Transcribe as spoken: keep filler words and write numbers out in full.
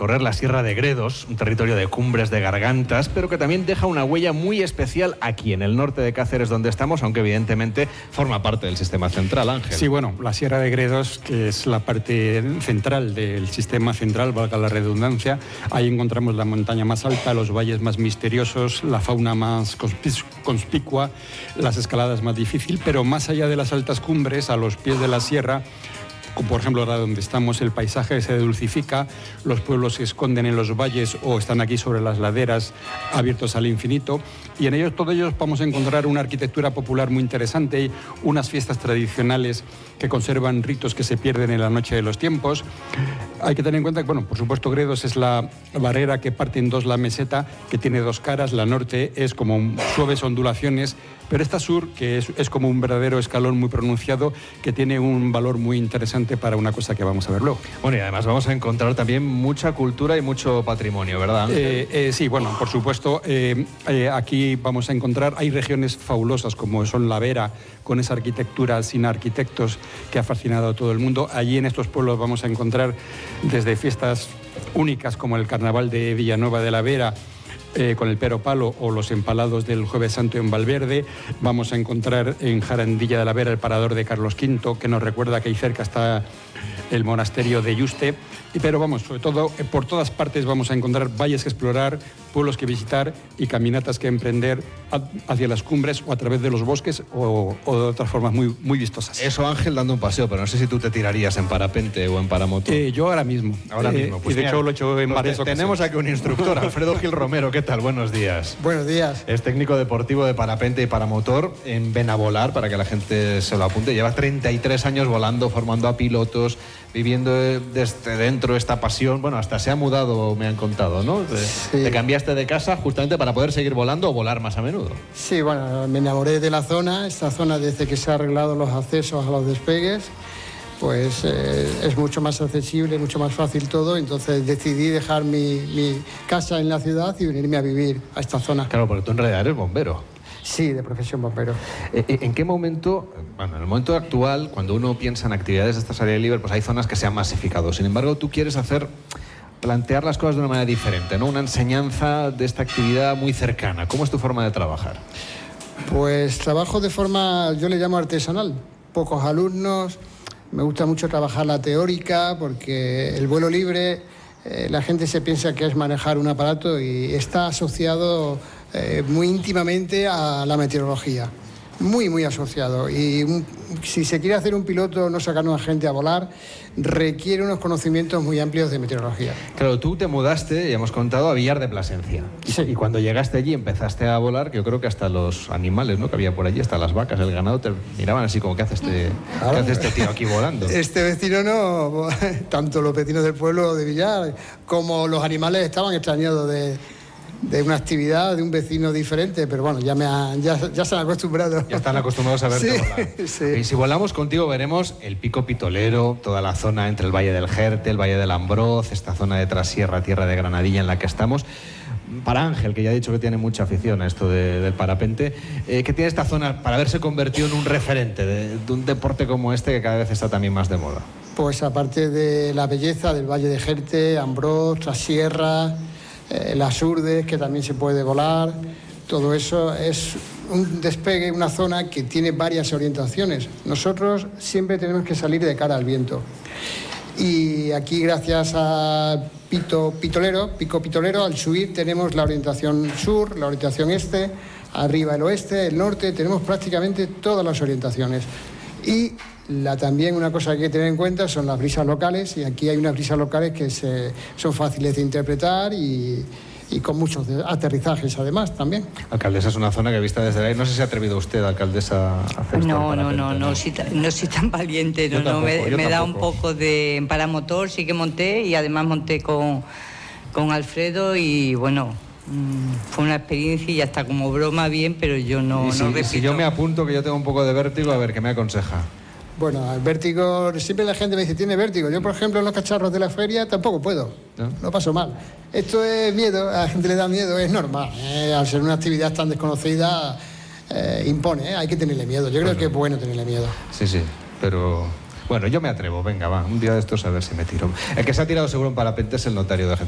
recorrer la Sierra de Gredos, un territorio de cumbres de gargantas, pero que también deja una huella muy especial aquí, en el norte de Cáceres, donde estamos, aunque evidentemente forma parte del sistema central, Ángel. Sí, bueno, la Sierra de Gredos, que es la parte central del sistema central, valga la redundancia, ahí encontramos la montaña más alta, los valles más misteriosos, la fauna más conspicua, las escaladas más difíciles, pero más allá de las altas cumbres, a los pies de la sierra, como por ejemplo ahora donde estamos, el paisaje se dulcifica, los pueblos se esconden en los valles o están aquí sobre las laderas abiertos al infinito, y en ellos, todos ellos vamos a encontrar una arquitectura popular muy interesante, y unas fiestas tradicionales que conservan ritos que se pierden en la noche de los tiempos. Hay que tener en cuenta que, bueno, por supuesto, Gredos es la barrera que parte en dos la meseta, que tiene dos caras. La norte es como un, suaves ondulaciones, pero esta sur, que es, es como un verdadero escalón muy pronunciado, que tiene un valor muy interesante para una cosa que vamos a ver luego. Bueno, y además vamos a encontrar también mucha cultura y mucho patrimonio, ¿verdad? Eh, eh, sí, bueno, por supuesto, eh, eh, aquí vamos a encontrar, hay regiones fabulosas como son la Vera, con esa arquitectura sin arquitectos que ha fascinado a todo el mundo. Allí en estos pueblos vamos a encontrar desde fiestas únicas como el Carnaval de Villanueva de la Vera, Eh, con el Pero Palo, o los empalados del Jueves Santo en Valverde. Vamos a encontrar en Jarandilla de la Vera el parador de Carlos quinto, que nos recuerda que ahí cerca está el monasterio de Yuste. Pero vamos, sobre todo, por todas partes vamos a encontrar valles que explorar, pueblos que visitar y caminatas que emprender hacia las cumbres o a través de los bosques o, o de otras formas muy, muy vistosas. Eso, Ángel, dando un paseo, pero no sé si tú te tirarías en parapente o en paramoto. Eh, yo ahora mismo. Ahora eh, mismo. Pues y de mira, hecho lo he hecho en pues varias te, ocasiones. Tenemos aquí un instructor, Alfredo Gil Romero. ¿Qué tal? Buenos días. Buenos días. Es técnico deportivo de parapente y paramotor en Ven a Volar, para que la gente se lo apunte. Lleva treinta y tres años volando, formando a pilotos, viviendo desde dentro esta pasión. Bueno, hasta se ha mudado, me han contado, ¿no? Te, sí. te cambiaste de casa justamente para poder seguir volando o volar más a menudo. Sí, bueno, me enamoré de la zona. Esta zona, desde que se han arreglado los accesos a los despegues, pues eh, es mucho más accesible, mucho más fácil todo. Entonces decidí dejar mi, mi casa en la ciudad y venirme a vivir a esta zona. Claro, porque tú en realidad eres bombero. Sí, de profesión bombero. ¿En qué momento, bueno, en el momento actual, cuando uno piensa en actividades de esta área libre, pues hay zonas que se han masificado? Sin embargo, tú quieres hacer, plantear las cosas de una manera diferente, ¿no? Una enseñanza de esta actividad muy cercana. ¿Cómo es tu forma de trabajar? Pues trabajo de forma, yo le llamo artesanal. Pocos alumnos, me gusta mucho trabajar la teórica, porque el vuelo libre, eh, la gente se piensa que es manejar un aparato y está asociado eh, muy íntimamente a la meteorología. Muy, muy asociado. Y un, si se quiere hacer un piloto, no sacar a una gente a volar, requiere unos conocimientos muy amplios de meteorología. Claro, tú te mudaste, ya hemos contado, a Villar de Plasencia. Sí. Y cuando llegaste allí empezaste a volar, que yo creo que hasta los animales, ¿no?, que había por allí, hasta las vacas, el ganado, te miraban así como, ¿qué hace este, ¿qué hace este tío aquí volando? Este vecino no, tanto los vecinos del pueblo de Villar como los animales estaban extrañados de... de una actividad de un vecino diferente, pero bueno, ya, me han, ya, ya se han acostumbrado. Ya están acostumbrados a verte sí, volar. Sí. Y si volamos contigo veremos el Pico Pitolero, toda la zona entre el Valle del Jerte, el Valle del Ambroz, esta zona de Trasierra, tierra de Granadilla en la que estamos. Para Ángel, que ya ha dicho que tiene mucha afición a esto de, del parapente, eh, que tiene esta zona para haberse convertido en un referente de, de un deporte como este que cada vez está también más de moda. Pues aparte de la belleza del Valle de Jerte, Ambroz, Trasierra, eh, las Urdes, que también se puede volar, todo eso es un despegue, una zona que tiene varias orientaciones. Nosotros siempre tenemos que salir de cara al viento. Y aquí, gracias a Pito Pitolero, Pico Pitolero, al subir tenemos la orientación sur, la orientación este, arriba el oeste, el norte, tenemos prácticamente todas las orientaciones. Y la, también una cosa que hay que tener en cuenta son las brisas locales, y aquí hay unas brisas locales que se, son fáciles de interpretar y, y con muchos aterrizajes además también. Alcaldesa, es una zona que vista desde ahí. No sé si ha atrevido usted, alcaldesa, a hacer No, esto no, no, no, ¿no? soy tan, no soy tan valiente, no, Yo no, tampoco, me, yo me da un tampoco. poco de en paramotor, sí que monté y además monté con, con Alfredo y bueno, mmm, fue una experiencia y hasta como broma bien, pero yo no, Y si, no y repito. si yo me apunto, que yo tengo un poco de vértigo, a ver, ¿qué me aconseja? Bueno, el vértigo, siempre la gente me dice, ¿tiene vértigo? Yo, por ejemplo, en los cacharros de la feria tampoco puedo, ¿No? no paso mal. Esto es miedo, a la gente le da miedo, es normal. ¿eh? Al ser una actividad tan desconocida, eh, impone, ¿eh? Hay que tenerle miedo. Yo creo Bueno. que es bueno tenerle miedo. Sí, sí, pero... Bueno, yo me atrevo, venga, va, un día de estos a ver si me tiro. El que se ha tirado seguro en parapente es el notario de Getafe.